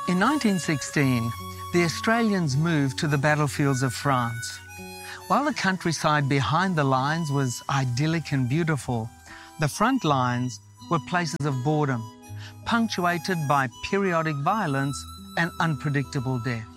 In 1916, the Australians moved to the battlefields of France. While the countryside behind the lines was idyllic and beautiful, the front lines were places of boredom, punctuated by periodic violence and unpredictable death.